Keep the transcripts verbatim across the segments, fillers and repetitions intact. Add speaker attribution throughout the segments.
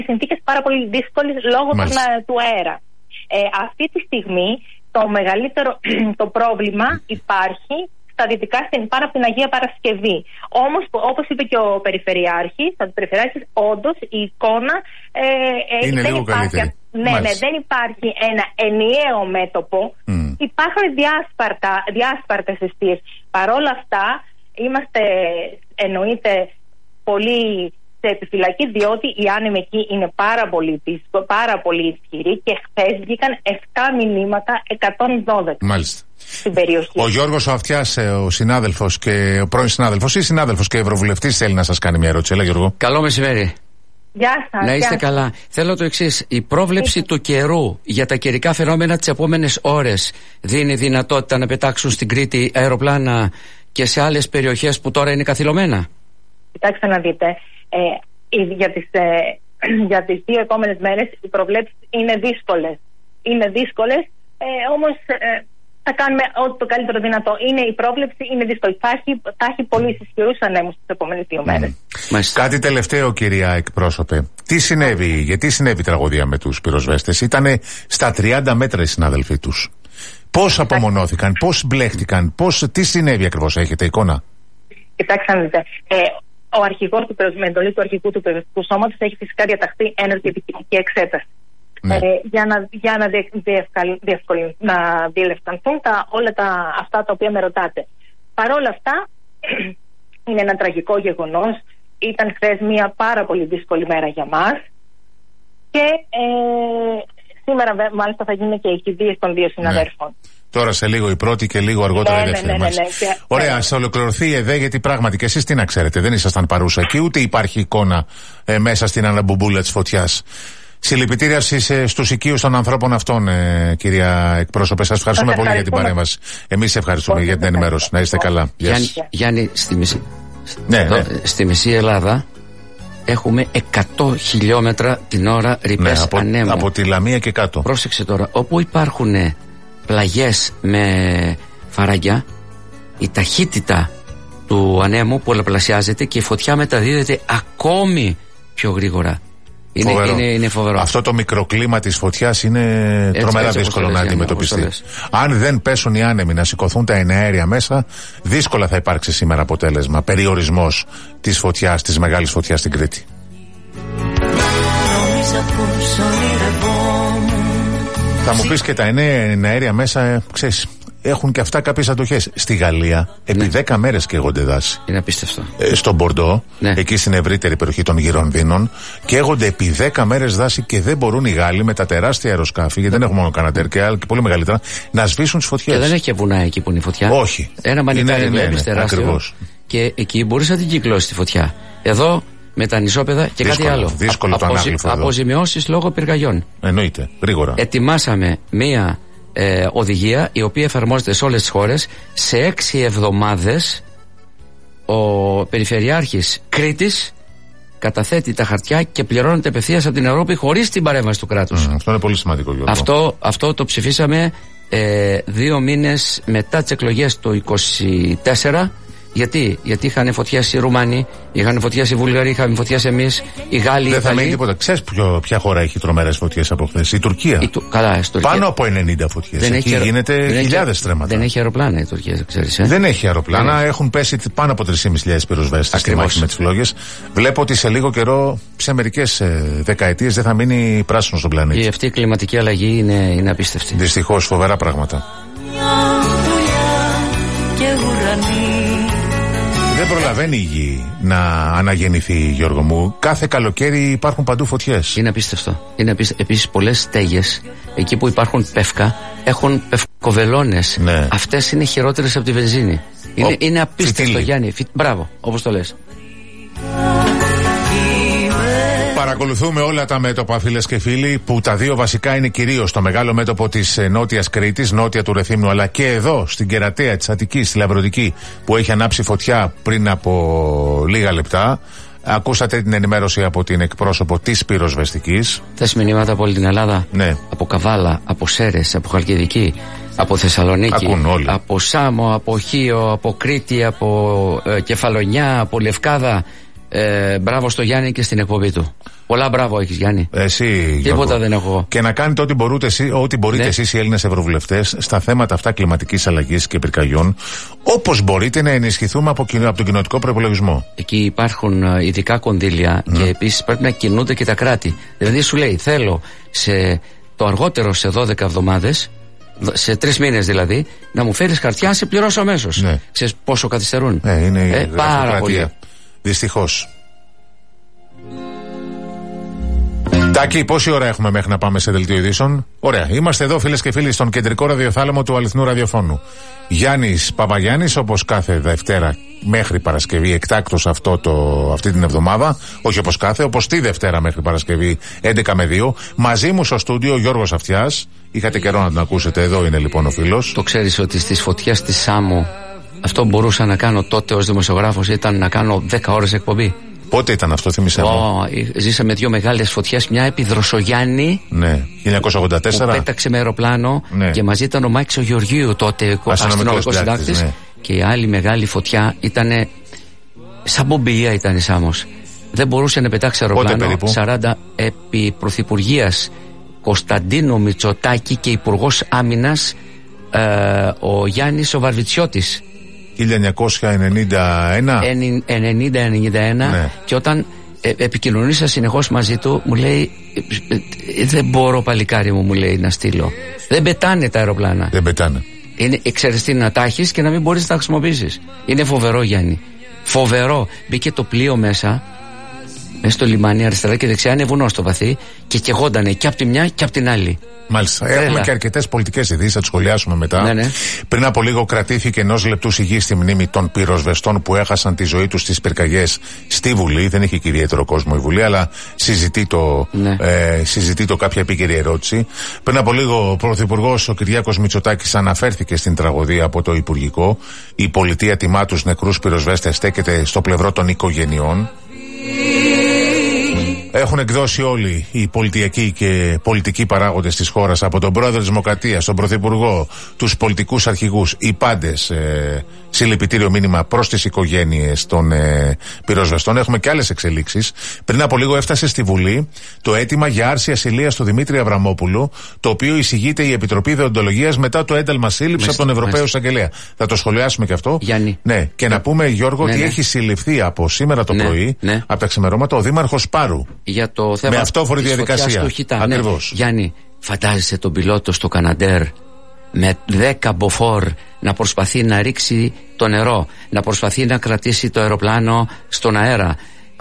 Speaker 1: συνθήκες πάρα πολύ δύσκολες λόγω των, του αέρα. Ε, αυτή τη στιγμή το μεγαλύτερο το πρόβλημα υπάρχει στα δυτικά, στην, πάνω από την Αγία Παρασκευή. Όμως, όπως είπε και ο Περιφερειάρχης, ο Περιφερειάρχης, όντως η εικόνα ε, ε,
Speaker 2: είναι
Speaker 1: δεν
Speaker 2: λίγο
Speaker 1: υπάρχει,
Speaker 2: καλύτερη.
Speaker 1: ναι, ναι, δεν υπάρχει ένα ενιαίο μέτωπο. Mm. Υπάρχουν διάσπαρτα, διάσπαρτες αιστείες. Παρόλα αυτά, είμαστε, εννοείται, πολύ σε επιφυλακή, διότι οι άνεμοι εκεί είναι πάρα πολύ, πάρα πολύ ισχυροί και χθες βγήκαν επτά μηνύματα εκατόν δώδεκα.
Speaker 2: Μάλιστα.
Speaker 1: Στην περιοχή.
Speaker 2: Ο Γιώργος ο Αυτιάς, ο συνάδελφος και ο πρώην συνάδελφος ή συνάδελφος και ευρωβουλευτής, θέλει να σας κάνει μια ερώτηση. Έλα, Γιώργο.
Speaker 3: Καλό μεσημέρι.
Speaker 1: Γεια σας.
Speaker 3: Να είστε
Speaker 1: γεια
Speaker 3: καλά. Σας. Θέλω το εξής. Η πρόβλεψη Είστε. του καιρού για τα καιρικά φαινόμενα τις επόμενες ώρες δίνει δυνατότητα να πετάξουν στην Κρήτη αεροπλάνα και σε άλλες περιοχές που τώρα είναι καθυλωμένα?
Speaker 1: Κοιτάξτε να δείτε. Ε, για, τις, ε, για τις δύο επόμενες μέρες οι προβλέψεις είναι δύσκολες. Είναι δύσκολες, ε, όμως ε, θα κάνουμε ό,τι το καλύτερο δυνατό. Είναι η πρόβλεψη, είναι δύσκολη. Θα έχει, θα έχει πολύ ισχυρούς ανέμους τις επόμενες δύο μέρες.
Speaker 2: Mm. Κάτι τελευταίο, κυρία εκπρόσωπε. Τι συνέβη, γιατί συνέβη η τραγωδία με τους πυροσβέστες? Ήτανε στα τριάντα μέτρα οι συνάδελφοί τους. Πώς απομονώθηκαν, πώς μπλέχτηκαν, πώς, τι συνέβη ακριβώς, έχετε εικόνα?
Speaker 1: Κοιτάξτε να δείτε. Ε, ο αρχηγός του με εντολή του αρχηγού του πυροσβεστικού σώματος έχει φυσικά διαταχθεί έναρξη επικοινωνική εξέταση. Ναι. Ε, για να, για να, διευκαλ, διευκολ, να διελευκανθούν τα, όλα τα, αυτά τα οποία με ρωτάτε. Παρ' όλα αυτά, είναι ένα τραγικό γεγονός. Ήταν χθες μια πάρα πολύ δύσκολη μέρα για μας. Και ε, σήμερα μάλιστα θα γίνει και η κηδεία των δύο συναδέρφων. Ναι.
Speaker 2: Τώρα σε λίγο η πρώτη και λίγο αργότερα
Speaker 1: ναι,
Speaker 2: η δεύτερη.
Speaker 1: Ναι, ναι, ναι, ναι.
Speaker 2: Ωραία, ας ολοκληρωθεί η ΕΔΕ, γιατί πράγματι και εσείς τι να ξέρετε, δεν ήσασταν παρούσα εκεί, ούτε υπάρχει εικόνα ε, μέσα στην αναμπουμπούλα της φωτιάς. Συλληπιτήρια στους οικείους των ανθρώπων αυτών, ε, κυρία εκπρόσωπε. Σας ευχαριστούμε πολύ για την παρέμβαση. Εμείς ευχαριστούμε Πώς για την ενημέρωση. Να είστε καλά.
Speaker 3: Γιάννη, Γιάννη στη, μισή,
Speaker 2: ναι, ναι.
Speaker 3: στη μισή Ελλάδα έχουμε εκατό χιλιόμετρα την ώρα ρηπές
Speaker 2: ναι, από,
Speaker 3: ανέμου.
Speaker 2: Από τη Λαμία και κάτω.
Speaker 3: Πρόσεξε τώρα, όπου υπάρχουν πλαγιές με φαράγγια, η ταχύτητα του ανέμου πολλαπλασιάζεται και η φωτιά μεταδίδεται ακόμη πιο γρήγορα. Είναι φοβερό. Είναι, είναι φοβερό.
Speaker 2: Αυτό το μικροκλίμα της φωτιάς είναι έτσι, τρομερά έτσι, δύσκολο να αντιμετωπιστεί. Αν δεν πέσουν οι άνεμοι, να σηκωθούν τα εναέρια μέσα, δύσκολα θα υπάρξει σήμερα αποτέλεσμα. Περιορισμός της φωτιάς, της μεγάλης φωτιάς στην Κρήτη. Θα μου πεις και τα εναέρια μέσα, ε, ξέρεις, έχουν και αυτά κάποιες αντοχές. Στη Γαλλία, επί ναι. δέκα μέρες καίγονται δάση.
Speaker 3: Είναι απίστευτο.
Speaker 2: Ε, στον Μπορντό,
Speaker 3: ναι.
Speaker 2: εκεί στην ευρύτερη περιοχή των Γυρονδίνων, καίγονται επί δέκα μέρες δάση και δεν μπορούν οι Γάλλοι με τα τεράστια αεροσκάφη, γιατί δεν έχουν μόνο Καναντέρ και άλλα και πολύ μεγαλύτερα, να σβήσουν τις φωτιές.
Speaker 3: Και δεν έχει και βουνά εκεί που είναι η φωτιά.
Speaker 2: Όχι.
Speaker 3: Ένα μανιτάρι βλέπεις τεράστιο.
Speaker 2: Ακριβώς.
Speaker 3: Και εκεί μπορείς να την κυκλώσεις τη φωτιά. Εδώ με τα νησόπεδα και δύσκολο, κάτι άλλο.
Speaker 2: Δύσκολο Α, το αποζη,
Speaker 3: αποζημιώσεις λόγω πυρκαγιών.
Speaker 2: Εννοείται. Γρήγορα.
Speaker 3: Ετοιμάσαμε μία ε, οδηγία η οποία εφαρμόζεται σε όλες τις χώρες. Σε έξι εβδομάδες ο Περιφερειάρχης Κρήτης καταθέτει τα χαρτιά και πληρώνεται απευθείας από την Ευρώπη χωρίς την παρέμβαση του κράτους.
Speaker 2: Mm, αυτό είναι πολύ σημαντικό, Γιώργο.
Speaker 3: Αυτό, αυτό το ψηφίσαμε ε, δύο μήνες μετά τις εκλογές το είκοσι τέσσερα. Γιατί, γιατί είχαν φωτιάσει οι Ρουμάνοι, είχαν φωτιάσει οι Βουλγαροί, είχαν φωτιάσει εμείς, οι Γάλλοι.
Speaker 2: Δεν θα μείνει τίποτα. Ξέρεις ποια χώρα έχει τρομερές φωτιές από χθες? Η Τουρκία.
Speaker 3: Η του... Καλά, στο
Speaker 2: Πάνω από ενενήντα φωτιές.
Speaker 3: Δεν
Speaker 2: εκεί
Speaker 3: έχει...
Speaker 2: γίνεται χιλιάδες στρέμματα.
Speaker 3: Δεν έχει αεροπλάνα η Τουρκία, ξέρεις. Ε?
Speaker 2: Δεν έχει αεροπλάνα. Δεν έχουν πέσει πάνω από τρεις χιλιάδες πεντακόσιοι πυροσβέστες στη μάχη με τις φλόγες. Βλέπω ότι σε λίγο καιρό, σε μερικές ε, δεκαετίες, δεν θα μείνει πράσινο στον πλανήτη.
Speaker 3: Η αυτή η κλιματική αλλαγή είναι, είναι απίστευτη.
Speaker 2: Δυστυχώς, φοβερά πράγματα. Δεν προλαβαίνει η γη να αναγεννηθεί, Γιώργο μου. Κάθε καλοκαίρι υπάρχουν παντού φωτιές.
Speaker 3: Είναι απίστευτο. Είναι απίστευτο. Επίσης, πολλές στέγες, εκεί που υπάρχουν πεύκα, έχουν πευκοβελώνες.
Speaker 2: Ναι.
Speaker 3: Αυτές είναι χειρότερες από τη βενζίνη. Είναι, Ο... είναι απίστευτο, φιτίλι. Γιάννη. Φι... Μπράβο, όπως το λες.
Speaker 2: Παρακολουθούμε όλα τα μέτωπα, φίλες και φίλοι, που τα δύο βασικά είναι κυρίως το μεγάλο μέτωπο της νότιας Κρήτης, νότια του Ρεθύμνου, αλλά και εδώ στην Κερατέα της Αττικής, στη Λαβρωτική, που έχει ανάψει φωτιά πριν από λίγα λεπτά. Ακούσατε την ενημέρωση από την εκπρόσωπο της πυροσβεστικής.
Speaker 3: Θες μηνύματα από όλη την Ελλάδα?
Speaker 2: Ναι.
Speaker 3: Από Καβάλα, από Σέρες, από Χαλκιδική, από Θεσσαλονίκη, από Σάμο, από Χίο, από Κρήτη, από ε, Κεφαλονιά, από Λευκάδα. Ε, μπράβο στο Γιάννη και στην εκπομπή του. Πολλά μπράβο έχεις, Γιάννη.
Speaker 2: Εσύ,
Speaker 3: τίποτα
Speaker 2: Γιώργο.
Speaker 3: Δεν έχω.
Speaker 2: Και να κάνετε ό,τι μπορείτε, ό,τι μπορείτε
Speaker 3: ναι.
Speaker 2: εσείς οι Έλληνες ευρωβουλευτές στα θέματα αυτά κλιματικής αλλαγής και πυρκαγιών, όπως μπορείτε να ενισχυθούμε από, από τον κοινοτικό προϋπολογισμό.
Speaker 3: Εκεί υπάρχουν ειδικά κονδύλια mm. και επίσης πρέπει να κινούνται και τα κράτη. Δηλαδή σου λέει, θέλω σε, το αργότερο σε δώδεκα εβδομάδες, σε τρεις μήνες δηλαδή, να μου φέρεις χαρτιά, σε πληρώσω αμέσως. Ναι. Ξέρεις πόσο καθυστερούν.
Speaker 2: Ναι, είναι
Speaker 3: ε, πάρα πολύ.
Speaker 2: Δυστυχώς. Τάκη, πόση ώρα έχουμε μέχρι να πάμε σε δελτίο ειδήσεων? Ωραία. Είμαστε εδώ, φίλες και φίλοι, στον κεντρικό ραδιοθάλαμο του αληθινού ραδιοφώνου. Γιάννης Παπαγιάννης, όπως κάθε Δευτέρα μέχρι Παρασκευή, εκτάκτος αυτό το, αυτή την εβδομάδα. Όχι όπως κάθε, όπως τη Δευτέρα μέχρι Παρασκευή, έντεκα με δύο. Μαζί μου στο στούντιο, Γιώργος Αυτιάς. Είχατε καιρό να τον ακούσετε, εδώ είναι λοιπόν ο φίλος.
Speaker 3: Το ξέρεις ότι στις φωτιές της Σάμου, αυτό μπορούσα να κάνω τότε ως δημοσιογράφος, ήταν να κάνω δέκα ώρες εκπομπή.
Speaker 2: Πότε ήταν αυτό, θυμίσαι μου?
Speaker 3: Oh, ζήσαμε δύο μεγάλες φωτιές. Μια επί Δροσογιάννη,
Speaker 2: ναι, χίλια εννιακόσια ογδόντα τέσσερα,
Speaker 3: που πέταξε με αεροπλάνο, ναι. Και μαζί ήταν ο Μάκης ο Γεωργίου, τότε αστυνομικός συντάκτης, ναι. Και η άλλη μεγάλη φωτιά ήταν σαν μπομπηλία, ήταν η Σάμος. Δεν μπορούσε να πετάξει αεροπλάνο. σαράντα επί Πρωθυπουργίας Κωνσταντίνο Μητσοτάκη και Υπουργός Άμυνας ε, ο Γιάννης ο Βαρβιτσιώτης.
Speaker 2: χίλια εννιακόσια ενενήντα ένα
Speaker 3: ενενήντα ενενήντα ένα, ναι. Και όταν ε, επικοινωνήσα συνεχώς μαζί του, μου λέει ε, ε, δεν μπορώ παλικάρι μου, μου λέει, να στείλω. Δεν πετάνε τα αεροπλάνα.
Speaker 2: Δεν πετάνε.
Speaker 3: Είναι ξέρεις τι, να τα έχεις και να μην μπορείς να τα χρησιμοποιήσεις. Είναι φοβερό, Γιάννη. Φοβερό. Μπήκε το πλοίο μέσα, μέσα στο λιμάνι, αριστερά και δεξιά, είναι βουνό στο βαθύ, και κεγόντανε και από τη μια και από την άλλη.
Speaker 2: Μάλιστα. Τρέλα. Έχουμε και αρκετές πολιτικές ειδήσεις, θα τις σχολιάσουμε μετά.
Speaker 3: Ναι, ναι.
Speaker 2: Πριν από λίγο κρατήθηκε ενός λεπτού σιγή στη μνήμη των πυροσβεστών που έχασαν τη ζωή τους στις πυρκαγιές στη Βουλή. Δεν είχε και ιδιαίτερο κόσμο η Βουλή, αλλά συζητεί το, ναι. ε, συζητεί το κάποια επίκαιρη ερώτηση. Πριν από λίγο ο Πρωθυπουργός ο Κυριάκος Μητσοτάκης αναφέρθηκε στην τραγωδία από το Υπουργικό. Η πολιτεία τιμά τους νεκρούς πυροσβέστες, στέκεται στο πλευρό των οικογενειών. Έχουν εκδώσει όλοι οι πολιτιακοί και πολιτικοί παράγοντες της χώρας, από τον πρόεδρο της Δημοκρατίας, τον πρωθυπουργό, τους πολιτικούς αρχηγούς, οι πάντες, ε, συλληπιτήριο μήνυμα προς τις οικογένειες των ε, πυροσβεστών. Έχουμε και άλλες εξελίξεις. Πριν από λίγο έφτασε στη Βουλή το αίτημα για άρση ασυλίας του Δημήτρη Αβραμόπουλου, το οποίο εισηγείται η Επιτροπή Δεοντολογίας μετά το ένταλμα σύλληψη από τον Ευρωπαίο Εισαγγελέα. Θα το σχολιάσουμε και αυτό.
Speaker 3: Γιάννη.
Speaker 2: Ναι, και ναι. να πούμε, Γιώργο, ναι, ότι ναι. έχει συλληφθεί από σήμερα το ναι. πρωί, ναι. από τα ξημερώματα, ο Δήμαρχος Πάρου.
Speaker 3: Για το θέμα
Speaker 2: με αυτόφορη διαδικασία.
Speaker 3: Ακριβώς. Ναι. Γιάννη, φαντάζεσαι τον πιλότο στο Καναντέρ με δέκα μποφόρ να προσπαθεί να ρίξει το νερό, να προσπαθεί να κρατήσει το αεροπλάνο στον αέρα,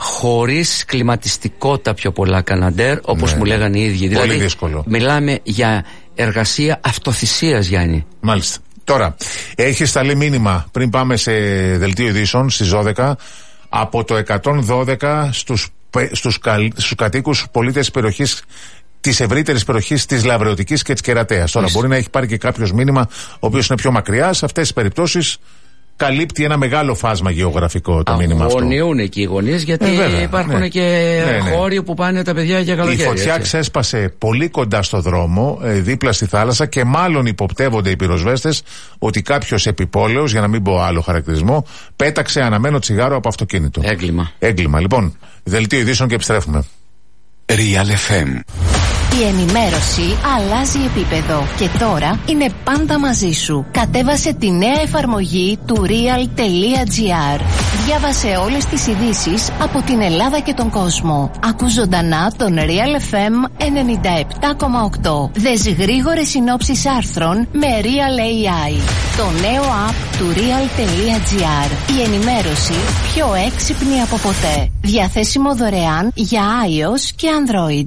Speaker 3: χωρίς κλιματιστικό τα πιο πολλά Καναντέρ, όπως ναι. μου λέγανε οι ίδιοι.
Speaker 2: Πολύ
Speaker 3: δηλαδή,
Speaker 2: δύσκολο.
Speaker 3: Μιλάμε για εργασία αυτοθυσίας, Γιάννη.
Speaker 2: Μάλιστα. Τώρα, έχει σταλεί μήνυμα πριν πάμε σε δελτίο ειδήσεων στις δώδεκα από το εκατόν δώδεκα στους, στους, στους κατοίκους πολίτες της περιοχής, της ευρύτερης περιοχής της Λαβρεωτικής και της Κερατέας. Τώρα, μπορεί να έχει πάρει και κάποιος μήνυμα ο οποίος είναι πιο μακριά. Σε αυτές τις περιπτώσεις καλύπτει ένα μεγάλο φάσμα γεωγραφικό το μήνυμα αυτό.
Speaker 3: Αγωνιούν εκεί οι γονείς, γιατί ε, βέβαια, υπάρχουν ναι. και ναι, ναι. χώροι που πάνε τα παιδιά για καλοκαίρι.
Speaker 2: Η φωτιά έτσι. ξέσπασε πολύ κοντά στο δρόμο, δίπλα στη θάλασσα, και μάλλον υποπτεύονται οι πυροσβέστες ότι κάποιος επιπόλαιος, για να μην πω άλλο χαρακτηρισμό, πέταξε αναμένο τσιγάρο από αυτοκίνητο.
Speaker 3: Έγκλημα.
Speaker 2: Έγκλημα. Λοιπόν, δελτίο ειδήσεων και επιστρέφουμε.
Speaker 4: Real εφ εμ.
Speaker 5: Η ενημέρωση αλλάζει επίπεδο και τώρα είναι πάντα μαζί σου. Κατέβασε τη νέα εφαρμογή του real.gr. Διάβασε όλες τις ειδήσεις από την Ελλάδα και τον κόσμο. Ακού ζωντανά τον Real εφ εμ ενενήντα επτά κόμμα οκτώ. Δες γρήγορες συνόψεις άρθρων με Real έι άι. Το νέο app του real.gr. Η ενημέρωση πιο έξυπνη από ποτέ. Διαθέσιμο δωρεάν για iOS και Android.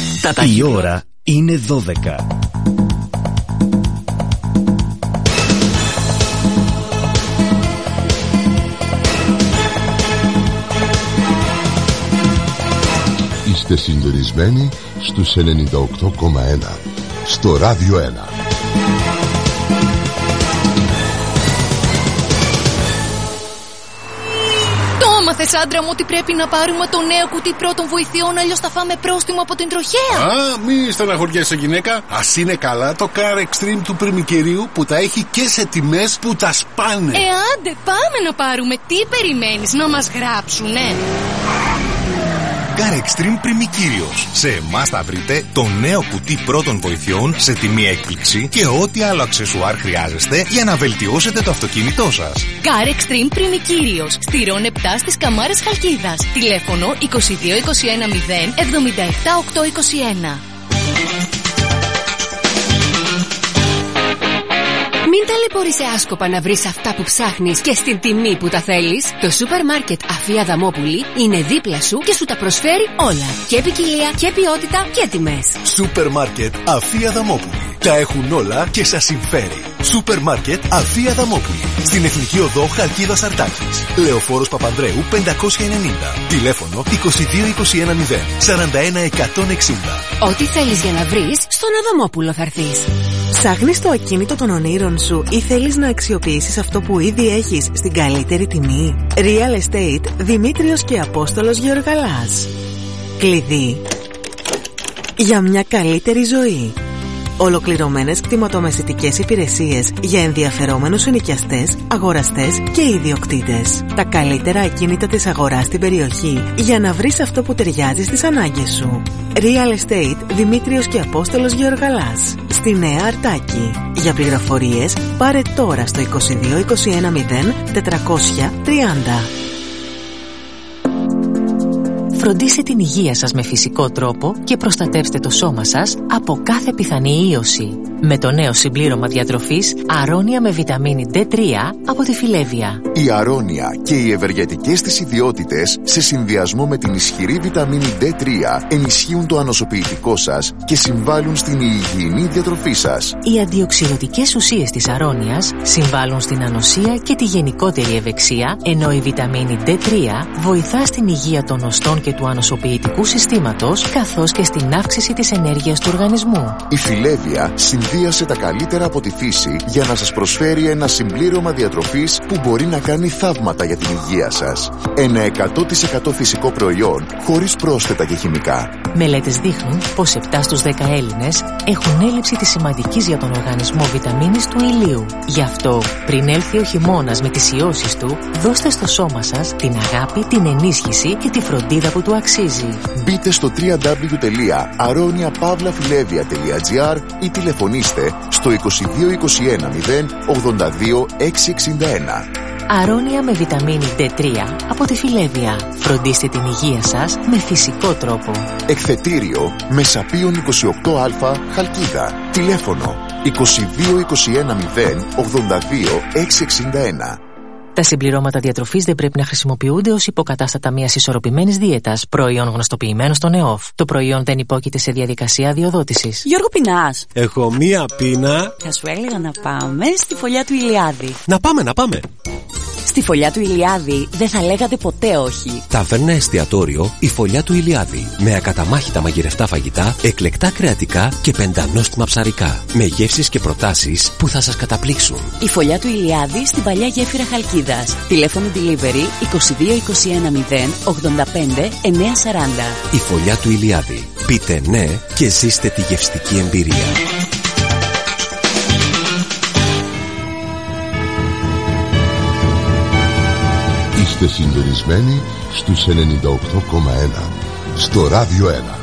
Speaker 4: Η ώρα είναι δώδεκα.
Speaker 6: Είστε συντονισμένοι στους ενενήντα οκτώ κόμμα ένα στο Ράδιο ένα.
Speaker 7: Μάθες, άντρα μου, ότι πρέπει να πάρουμε το νέο κουτί πρώτων βοηθειών, αλλιώς θα φάμε πρόστιμο από την τροχέα.
Speaker 8: Α, μη στεναχωριέσαι, γυναίκα. Ας είναι καλά το Car Extreme του πριμικερίου, που τα έχει και σε τιμές που τα σπάνε.
Speaker 7: Ε, άντε, πάμε να πάρουμε. Τι περιμένεις, να μας γράψουνε?
Speaker 9: Car Extreme Πριμικύριος. Σε εμάς θα βρείτε το νέο κουτί πρώτων βοηθειών σε τιμή έκπληξη και ό,τι άλλο αξεσουάρ χρειάζεστε για να βελτιώσετε το αυτοκίνητό σας.
Speaker 7: Car Extreme Πριμικύριος. Στηρών επτά στις Καμάρες Χαλκίδας. Τηλέφωνο είκοσι δύο είκοσι ένα μηδέν εβδομήντα επτά οκτακόσια είκοσι ένα.
Speaker 10: Μην ταλαιπωρείσαι άσκοπα να βρεις αυτά που ψάχνεις και στην τιμή που τα θέλεις. Το σούπερ μάρκετ Αφία Αδαμόπουλη είναι δίπλα σου και σου τα προσφέρει όλα. Και ποικιλία και ποιότητα και τιμές.
Speaker 11: Σούπερ μάρκετ Αφία Αδαμόπουλη. Τα έχουν όλα και σας συμφέρει. Σούπερ μάρκετ Αφία Αδαμόπουλη. Στην Εθνική Οδό Χαλκίδας Αρτάκης. Λεωφόρος Παπανδρέου πεντακόσια ενενήντα. Τηλέφωνο είκοσι δύο είκοσι ένα μηδέν σαράντα ένα εκατόν εξήντα.
Speaker 10: Ό,τι θέλεις για να βρεις, στον Αδαμόπουλο θα έρθεις.
Speaker 12: Ψάχνεις το ακίνητο των ονείρων σου ή θέλεις να αξιοποιήσεις αυτό που ήδη έχεις στην καλύτερη τιμή? Real Estate Δημήτριος και Απόστολος Γεωργαλάς. Κλειδί για μια καλύτερη ζωή. Ολοκληρωμένες κτηματομεσητικές υπηρεσίες για ενδιαφερόμενους ενοικιαστές, αγοραστές και ιδιοκτήτες. Τα καλύτερα ακίνητα της αγοράς στην περιοχή για να βρεις αυτό που ταιριάζει στις ανάγκες σου. Real Estate Δημήτριος και Απόστολος Γεωργαλάς. Στη Νέα Αρτάκη. Για πληροφορίες πάρε τώρα στο είκοσι δύο είκοσι ένα μηδέν τετρακόσια τριάντα.
Speaker 13: Φροντίστε την υγεία σας με φυσικό τρόπο και προστατεύστε το σώμα σας από κάθε πιθανή ίωση. Με το νέο συμπλήρωμα διατροφής Αρώνια με βιταμίνη ντι τρία από τη Φιλέβια.
Speaker 14: Η Αρώνια και οι ευεργετικές της ιδιότητες σε συνδυασμό με την ισχυρή βιταμίνη ντι τρία ενισχύουν το ανοσοποιητικό σας και συμβάλλουν στην υγιεινή διατροφή σας.
Speaker 13: Οι αντιοξυδοτικές ουσίες της Αρώνιας συμβάλλουν στην ανοσία και τη γενικότερη ευεξία, ενώ η βιταμίνη ντι τρία βοηθά στην υγεία των οστών και του ανοσοποιητικού συστήματος, καθώς και στην αύξηση της ενέργειας του οργανισμού.
Speaker 14: Η Φιλέβια συνδύασε τα καλύτερα από τη φύση για να σας προσφέρει ένα συμπλήρωμα διατροφής που μπορεί να κάνει θαύματα για την υγεία σας. Ένα εκατό τοις εκατό φυσικό προϊόν, χωρίς πρόσθετα και χημικά.
Speaker 13: Μελέτες δείχνουν πως επτά στους δέκα Έλληνες έχουν έλλειψη της σημαντικής για τον οργανισμό βιταμίνης του ηλίου. Γι' αυτό, πριν έλθει ο χειμώνας με τις ιώσεις του, δώστε στο σώμα σας την αγάπη, την ενίσχυση και τη φροντίδα που του αξίζει.
Speaker 14: Μπείτε στο double-u double-u double-u τελεία aronia pavla filevia τελεία gr ή τηλεφωνήστε στο είκοσι δύο είκοσι ένα μηδέν ογδόντα δύο εξακόσια εξήντα ένα.
Speaker 13: Αρώνια με βιταμίνη ντι τρία από τη Φιλέβια. Φροντίστε την υγεία σας με φυσικό τρόπο.
Speaker 14: Εκθετήριο Μεσαπίων είκοσι οκτώ Α Χαλκίδα. Τηλέφωνο είκοσι δύο είκοσι ένα μηδέν ογδόντα δύο εξακόσια εξήντα ένα.
Speaker 13: Τα συμπληρώματα διατροφής δεν πρέπει να χρησιμοποιούνται ως υποκατάστατα μιας ισορροπημένης δίαιτας, προϊόν γνωστοποιημένο στον ΕΟΦ. Το προϊόν δεν υπόκειται σε διαδικασία αδειοδότησης.
Speaker 15: Γιώργο, πεινάς?
Speaker 16: Έχω μία πείνα.
Speaker 15: Θα σου έλεγα να πάμε στη φωλιά του Ηλιάδη.
Speaker 16: Να πάμε, να πάμε.
Speaker 15: Στη φωλιά του Ηλιάδη δεν θα λέγατε ποτέ όχι.
Speaker 16: Ταβέρνα εστιατόριο η φωλιά του Ηλιάδη. Με ακαταμάχητα μαγειρευτά φαγητά, εκλεκτά κρεατικά και πεντανόστιμα ψαρικά. Με γεύσεις και προτάσεις που θα σας καταπλήξουν.
Speaker 15: Η φωλιά του Ηλιάδη στην παλιά γέφυρα Χαλκίδας. Τηλέφωνο delivery είκοσι δύο είκοσι ένα μηδέν ογδόντα πέντε εννιακόσια σαράντα.
Speaker 16: Η φωλιά του Ηλιάδη. Πείτε ναι και ζήστε τη γευστική εμπειρία.
Speaker 6: Είστε συντονισμένοι στους ενενήντα οκτώ κόμμα ένα στο Ράδιο ένα.